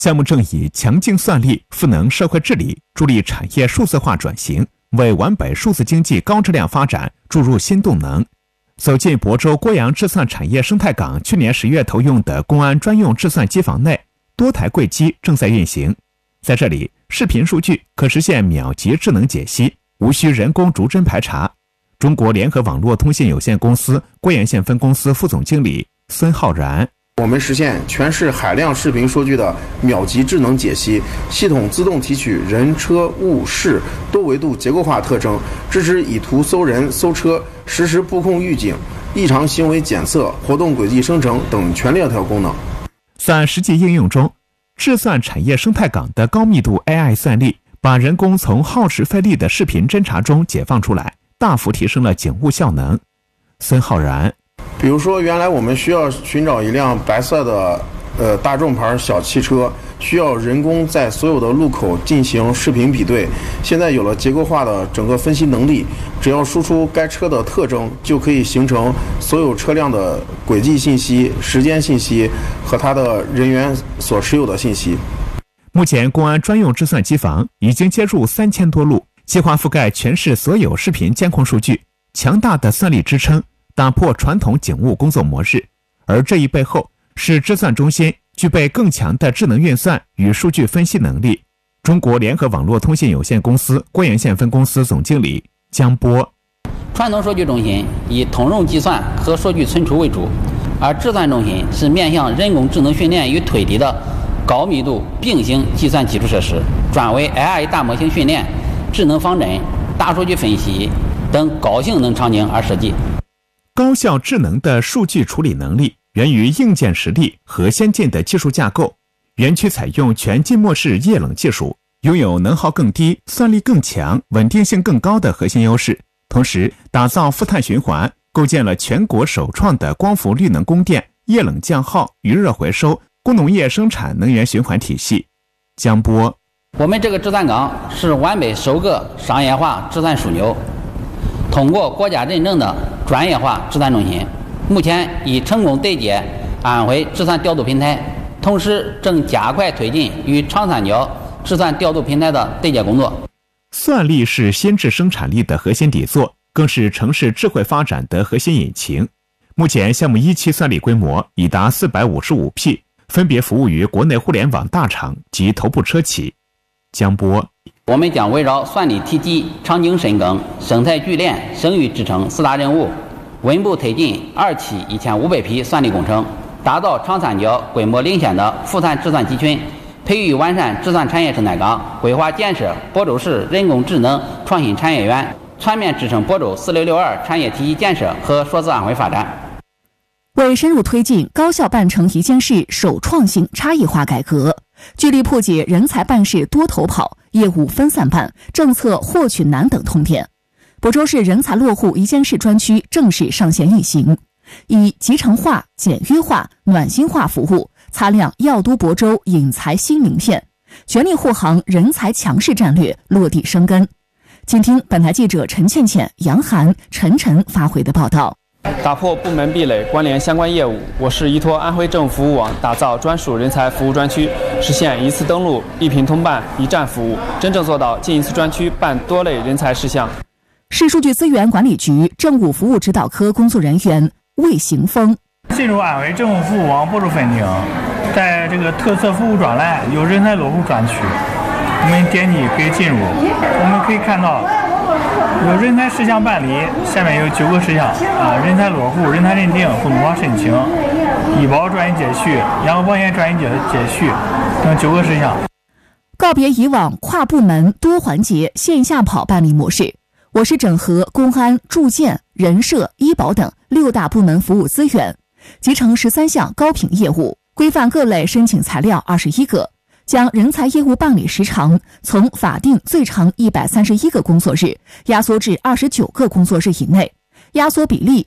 项目正以强劲算力赋能社会治理，助力产业数字化转型，为皖北数字经济高质量发展注入新动能。走进亳州郭阳制算产业生态港去年10月投用的公安专用制算机房内，多台柜机正在运行。在这里，视频数据可实现秒级智能解析，无需人工逐帧排查。中国联合网络通信有限公司郭阳县分公司副总经理孙浩然， 我们实现全市海量视频数据的秒级智能解析，系统自动提取人、车、物、事多维度结构化特征，支持以图搜人、搜车、实时布控预警、异常行为检测、活动轨迹生成等全链条功能。 在实际应用中，制算产业生态港的高密度 AI 算力把人工从耗时费力的视频侦查中解放出来，大幅提升了警务效能。孙浩然， 比如说，原来我们需要寻找一辆白色的大众牌小汽车，需要人工在所有的路口进行视频比对。现在有了结构化的整个分析能力，只要输出该车的特征，就可以形成所有车辆的轨迹信息、时间信息和它的人员所持有的信息。 目前，公安专用制算机房已经接入3000多路，计划覆盖全市所有视频监控数据。强大的算力支撑打破传统警务工作模式，而这一背后是制算中心具备更强的智能运算与数据分析能力。中国联合网络通信有限公司郭阳县分公司总经理江波， 传统数据中心以通用计算和数据存储为主，而制算中心是面向人工智能训练与推理的高密度并行计算基础设施，专为 AI 大模型训练、智能方针、大数据分析等高性能场景而设计。 高效智能的数据处理能力源于硬件实力和先进的技术架构。园区采用全浸没式液冷技术，拥有能耗更低、算力更强、稳定性更高的核心优势，同时打造负碳循环，构建了全国首创的光伏绿能供电、液冷降耗、余热回收、工农业生产能源循环体系。江波， 我们这个制算港是皖北首个商业化制算枢纽，通过国家认证的专业化制算中心，目前已成功对接安徽制算调度平台，同时正加快推进与长三角制算调度平台的对接工作。 算力是新质生产力的核心底座，更是城市智慧发展的核心引擎。目前项目一期算力规模已达455P，分别服务于国内互联网大厂及头部车企。江波， 我们将围绕算力体积、场景深耕、生态聚链、声誉支撑4大任务，稳步推进2期1500P算力工程，打造长三角规模领先的负碳制算集群，培育完善制算产业生态港，规划建设亳州市人工智能创新产业园，全面支撑亳州4662产业体系建设和数字安徽发展。 为深入推进高校办成一件事首创性差异化改革，聚力破解人才办事多头跑、业务分散办、政策获取难等痛点，亳州市人才落户一件事专区正式上线运行，以集成化、简约化、暖心化服务擦亮药都亳州引才新名片，全力护航人才强势战略落地生根。请听本台记者陈倩倩、杨涵、陈晨发回的报道。 打破部门壁垒，关联相关业务，我市依托安徽政服务网打造专属人才服务专区，实现一次登录、一屏通办、一站服务，真正做到进一次专区办多类人才事项。 市数据资源管理局政务服务指导科工作人员魏行峰， 进入安徽政务服务网亳州分厅，在这个特色服务专栏有人才落户专区，我们点击可以进入，我们可以看到有人才事项办理，下面有9个事项人才落户、人才认定、工作申请、医保专业接续、养老保险专业接续等9个事项。 告别以往跨部门多环节线下跑办理模式，我市整合公安、住建、人社、医保等6大部门服务资源，集成13项高频业务，规范各类申请材料21个，将人才业务办理时长从法定最长131个工作日压缩至29个工作日以内，压缩比例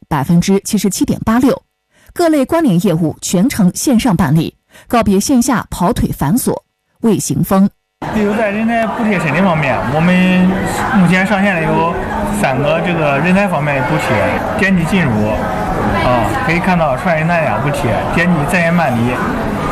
77.86%。各类关联业务全程线上办理，告别线下跑腿繁琐。魏行峰， 比如在人才补贴申请方面，我们目前上线了有3个这个人才方面的补贴，点击进入可以看到传人才补贴，点击在线办理，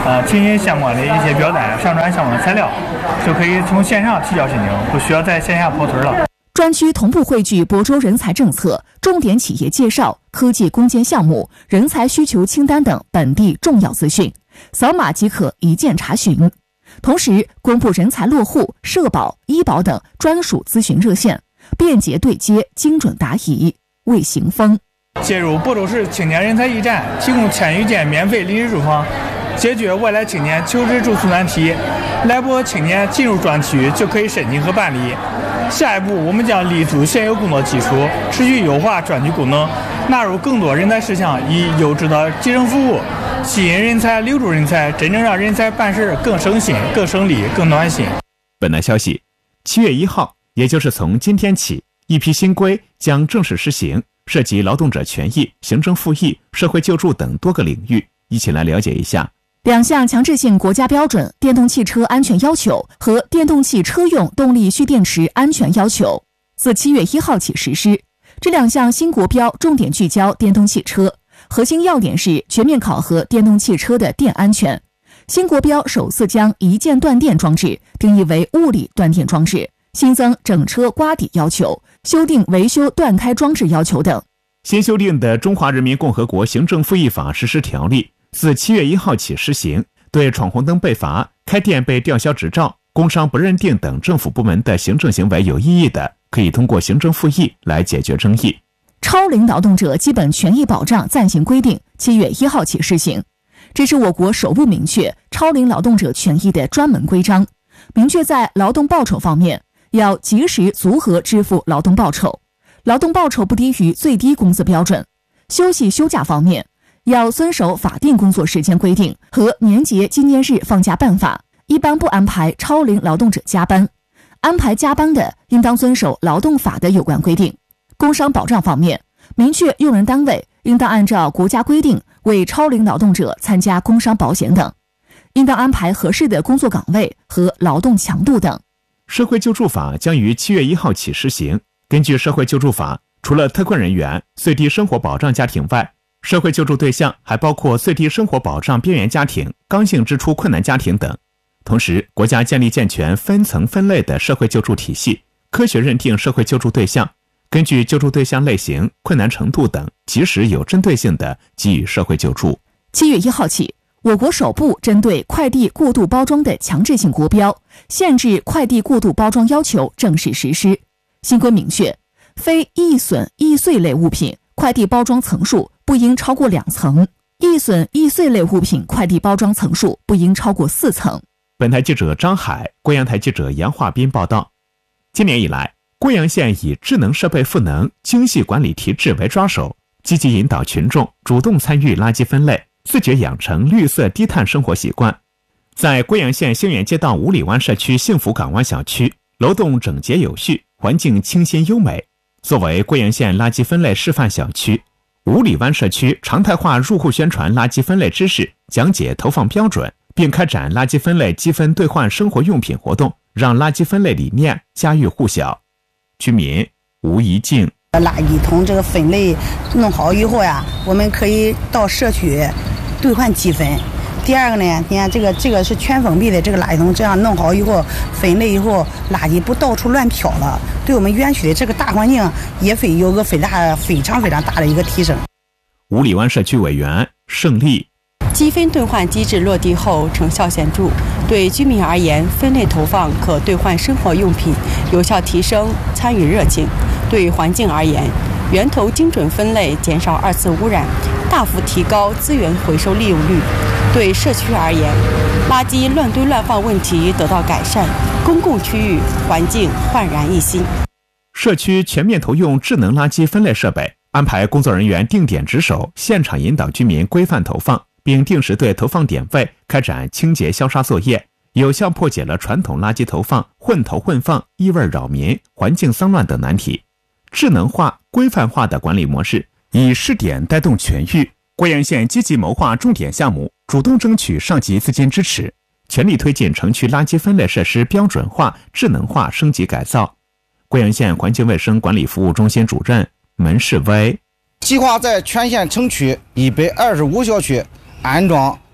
清新相关的一些表单，上传相关的材料，就可以从线上提交申请，不需要在线下跑腿了。 专区同步汇聚亳州人才政策、重点企业介绍、科技攻坚项目、人才需求清单等本地重要资讯，扫码即可一键查询。同时，公布人才落户、社保、医保等专属咨询热线，便捷对接，精准答疑，为行风。 接入亳州市青年人才驿站，提供1000余间免费临时住房，解决外来青年求职住宿难题。来博青年进入专区就可以申请和办理。下一步，我们将立足现有工作基础，持续优化专区功能，纳入更多人才事项，以优质的基层服务吸引人才、留住人才，真正让人才办事更省心、更省力、更暖心。 本台消息，7月1号，也就是从今天起，一批新规将正式实行，涉及劳动者权益、行政复议、社会救助等多个领域。一起来了解一下。 2项强制性国家标准电动汽车安全要求和电动汽车用动力蓄电池安全要求自7月1号起实施。这2项新国标重点聚焦电动汽车，核心要点是全面考核电动汽车的电安全。新国标首次将一键断电装置定义为物理断电装置，新增整车刮底要求，修订维修断开装置要求等。 新修订的《中华人民共和国行政复议法实施条例》自7月1号起施行，对闯红灯被罚、开店被吊销执照、工商不认定等政府部门的行政行为有异议的，可以通过行政复议来解决争议。 超龄劳动者基本权益保障暂行规定7月1号起施行，这是我国首部明确超龄劳动者权益的专门规章。明确在劳动报酬方面，要及时足额支付劳动报酬，劳动报酬不低于最低工资标准。休息休假方面，要遵守法定工作时间规定和年节纪念日放假办法，一般不安排超龄劳动者加班，安排加班的应当遵守劳动法的有关规定。工伤保障方面，明确用人单位应当按照国家规定为超龄劳动者参加工伤保险等，应当安排合适的工作岗位和劳动强度等。 社会救助法将于7月1号起施行。根据社会救助法，除了特困人员、最低生活保障家庭外，社会救助对象还包括最低生活保障边缘家庭、刚性支出困难家庭等。同时，国家建立健全分层分类的社会救助体系，科学认定社会救助对象，根据救助对象类型、困难程度等，及时有针对性地给予社会救助。 7月1号起，我国首部针对快递过度包装的强制性国标限制快递过度包装要求正式实施。新规明确，非易损易碎类物品快递包装层数不应超过2层，易损易碎类物品快递包装层数不应超过4层。 本台记者张海，贵阳台记者杨化斌报道。今年以来，贵阳县以智能设备赋能、精细管理提质为抓手，积极引导群众主动参与垃圾分类，自觉养成绿色低碳生活习惯。在贵阳县兴元街道五里湾社区幸福港湾小区，楼栋整洁有序，环境清新优美。作为贵阳县垃圾分类示范小区，五里湾社区常态化入户宣传垃圾分类知识，讲解投放标准，并开展垃圾分类积分兑换生活用品活动，让垃圾分类理念家喻户晓。居民吴怡静： 垃圾桶这个分类弄好以后呀，我们可以到社区兑换积分。第二个呢，你看这个是全封闭的这个垃圾桶，这样弄好以后，分类以后，垃圾不到处乱飘了，对我们园区的这个大环境也会有个非常大的一个提升。 五里湾社区委员盛丽： 积分兑换机制落地后成效显著，对居民而言，分类投放可兑换生活用品，有效提升参与热情；对环境而言，源头精准分类，减少2次污染，大幅提高资源回收利用率；对社区而言，垃圾乱堆乱放问题得到改善，公共区域环境焕然一新。 社区全面投用智能垃圾分类设备，安排工作人员定点值守，现场引导居民规范投放，并定时对投放点位开展清洁消杀作业，有效破解了传统垃圾投放混投混放、异味扰民、环境脏乱等难题。智能化、规范化的管理模式，以试点带动全域。贵阳县积极谋划重点项目，主动争取上级资金支持，全力推进城区垃圾分类设施标准化、智能化升级改造。贵阳县环境卫生管理服务中心主任门世威： 计划在全县城区125小区安装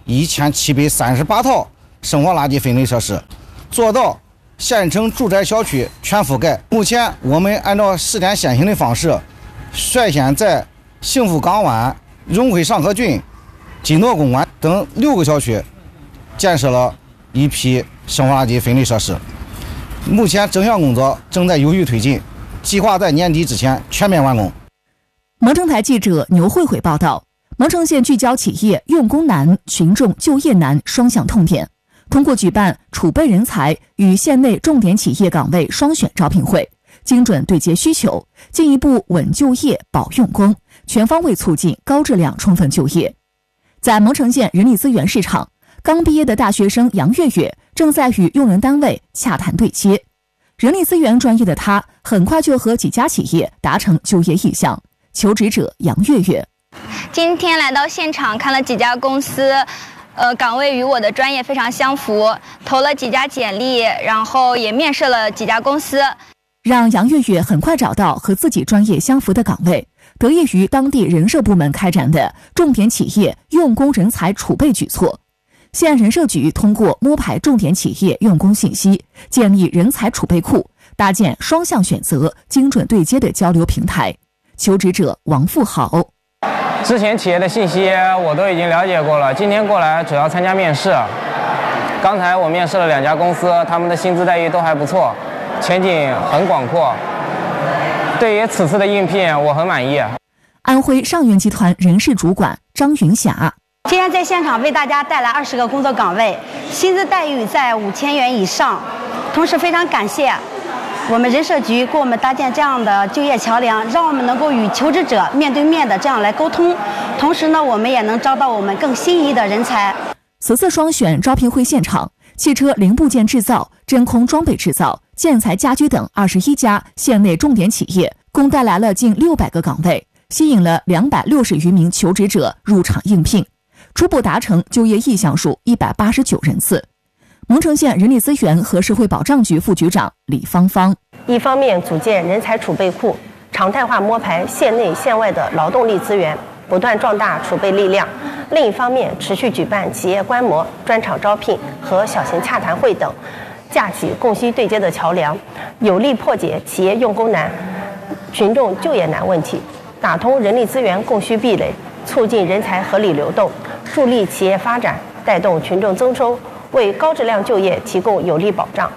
1738套生活垃圾分类设施，做到县城住宅小区全覆盖。目前我们按照试点先行的方式，率先在幸福港湾、荣辉上河郡、金诺公馆等6个小区建设了一批生活垃圾分类设施。目前整项工作正在有序推进，计划在年底之前全面完工。 蒙城台记者牛慧慧报道，蒙城县聚焦企业用工难、群众就业难双向痛点，通过举办储备人才与县内重点企业岗位双选招聘会，精准对接需求，进一步稳就业、保用工，全方位促进高质量充分就业。在蒙城县人力资源市场，刚毕业的大学生杨月月正在与用人单位洽谈对接。人力资源专业的他，很快就和几家企业达成就业意向。求职者杨月月： 今天来到现场看了几家公司，岗位与我的专业非常相符，投了几家简历，然后也面试了几家公司。 让杨月月很快找到和自己专业相符的岗位，得益于当地人社部门开展的重点企业用工人才储备举措。县人社局通过摸排重点企业用工信息，建立人才储备库，搭建双向选择、精准对接的交流平台。求职者王富豪： 之前企业的信息我都已经了解过了，今天过来主要参加面试。刚才我面试了2家公司，他们的薪资待遇都还不错，前景很广阔。对于此次的应聘，我很满意。 安徽上源集团人事主管张云霞： 今天在现场为大家带来20个工作岗位，薪资待遇在5000元以上。同时非常感谢我们人社局给我们搭建这样的就业桥梁，让我们能够与求职者面对面的这样来沟通。同时呢，我们也能招到我们更心仪的人才。 此次双选招聘会现场，汽车零部件制造、真空装备制造、建材家居等21家县内重点企业，共带来了近600个岗位，吸引了260余名求职者入场应聘，初步达成就业意向数189人次。蒙城县人力资源和社会保障局副局长李芳芳： 一方面组建人才储备库，常态化摸排县内县外的劳动力资源，不断壮大储备力量；另一方面持续举办企业观摩、专场招聘和小型洽谈会等，架起供需对接的桥梁，有力破解企业用工难、群众就业难问题，打通人力资源供需壁垒，促进人才合理流动，助力企业发展，带动群众增收，为高质量就业提供有力保障。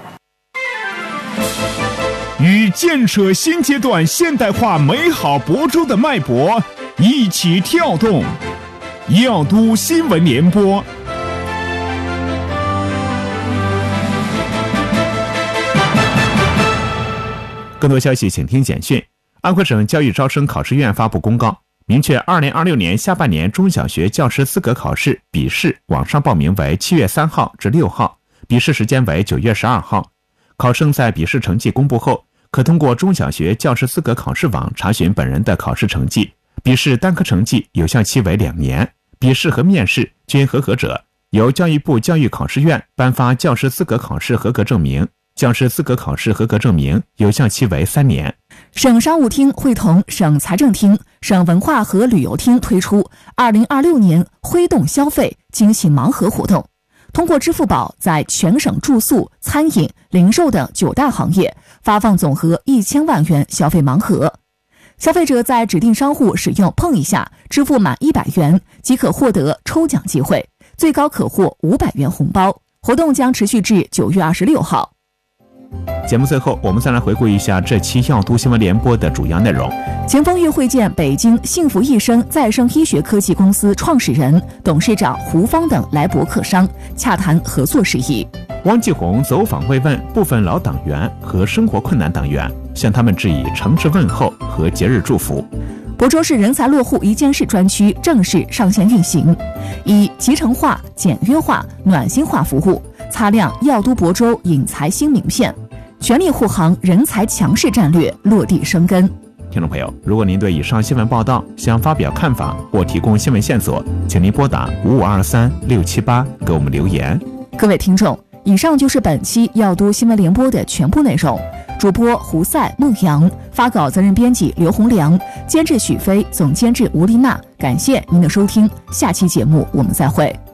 与建设新阶段现代化美好亳州的脉搏一起跳动，耀都新闻联播。更多消息请听简讯。安徽省教育招生考试院发布公告，明确2026年下半年中小学教师资格考试笔试网上报名为7月3号至6号，笔试时间为9月12号。考生在笔试成绩公布后，可通过中小学教师资格考试网查询本人的考试成绩。笔试单科成绩有效期为2年，笔试和面试均合格者，由教育部教育考试院颁发教师资格考试合格证明。教师资格考试合格证明有效期为3年。 省商务厅会同省财政厅、省文化和旅游厅推出2026年挥动消费惊喜盲盒活动，通过支付宝在全省住宿、餐饮、零售等9大行业发放总额1000万元消费盲盒。消费者在指定商户使用碰一下支付满100元即可获得抽奖机会，最高可获500元红包。活动将持续至9月26号。 节目最后，我们再来回顾一下这期耀都新闻联播的主要内容。 钱丰玉会见北京幸福益生再生医学科技公司创始人、董事长胡芳等来博客商，洽谈合作事宜。 汪继红走访慰问部分老党员和生活困难党员，向他们致以诚挚问候和节日祝福。 亳州市人才落户一件事专区正式上线运行，以集成化、简约化、暖心化服务，擦亮耀都亳州引才新名片，全力护航人才强势战略落地生根。 听众朋友，如果您对以上新闻报道想发表看法或提供新闻线索，请您拨打5523678给我们留言。 各位听众，以上就是本期耀都新闻联播的全部内容。主播胡赛、孟阳，发稿责任编辑刘洪良，监制许飞，总监制吴丽娜。感谢您的收听，下期节目我们再会。